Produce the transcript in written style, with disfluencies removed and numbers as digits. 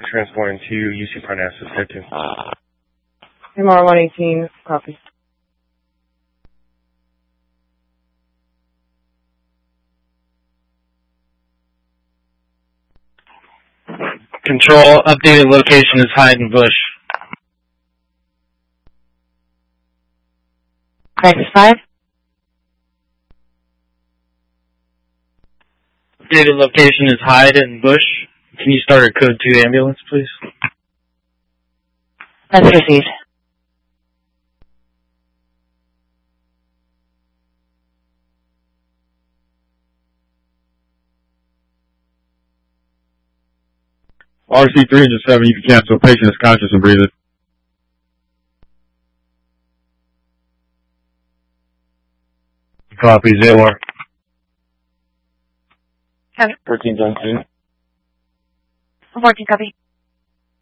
transporting to UC Parnassus. Type 2. MR 118, copy. Control, updated location is Hyde and Bush. Nexus 5. Updated location is Hyde and Bush. Can you start a code 2 ambulance, please? Let's proceed. RC 307, you can cancel. Patient is conscious and breathing. Copy, Zaylor. 14, copy.